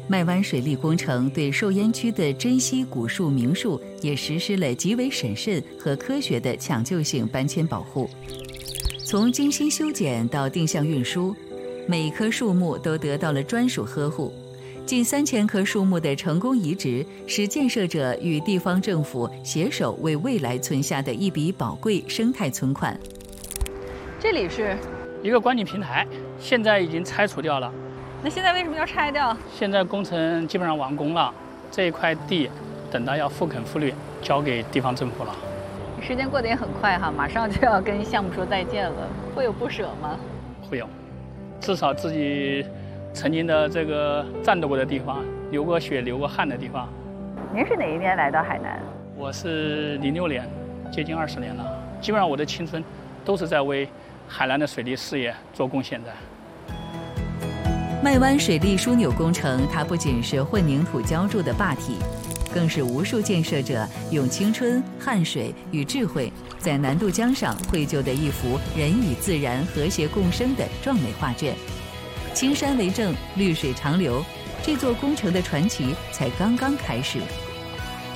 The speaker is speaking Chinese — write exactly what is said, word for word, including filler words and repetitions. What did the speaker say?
麦湾水利工程对受淹区的珍稀古树名树也实施了极为审慎和科学的抢救性搬迁保护。从精心修剪到定向运输，每一棵树木都得到了专属呵护。近三千棵树木的成功移植，使建设者与地方政府携手为未来存下的一笔宝贵生态存款。 这里是一个观景平台，现在已经拆除掉了。 那现在为什么要拆掉？ 现在工程基本上完工了，这一块地等到要复垦复绿，交给地方政府了。 时间过得也很快哈，马上就要跟项目说再见了，会有不舍吗？ 会有，至少自己曾经的这个战斗过的地方，流过血流过汗的地方。 您是哪一年来到海南？ 我是零六年，接近二十年了。基本上我的青春都是在为海南的水利事业做贡献的。 麦湾水利枢纽工程，它不仅是混凝土浇筑的坝体，更是无数建设者用青春、汗水与智慧，在南渡江上绘就的一幅人与自然和谐共生的壮美画卷。青山为证，绿水长流，这座工程的传奇才刚刚开始。